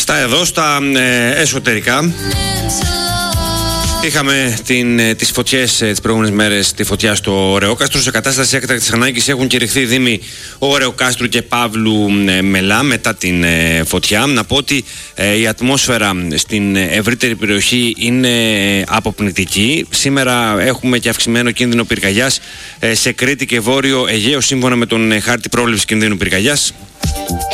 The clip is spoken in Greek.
Στα εσωτερικά είχαμε τις φωτιές τις προηγούμενες μέρες, τη φωτιά στο Ωρεόκαστρο. Σε κατάσταση έκτακτης ανάγκης έχουν κηρυχθεί οι δήμοι Ωρεοκάστρου και Παύλου Μελά μετά την φωτιά. Να πω ότι η ατμόσφαιρα στην ευρύτερη περιοχή είναι αποπνητική. Σήμερα έχουμε και αυξημένο κίνδυνο πυρκαγιάς σε Κρήτη και Βόρειο Αιγαίο, σύμφωνα με τον χάρτη πρόβλεψης κινδύνου πυρκαγιάς.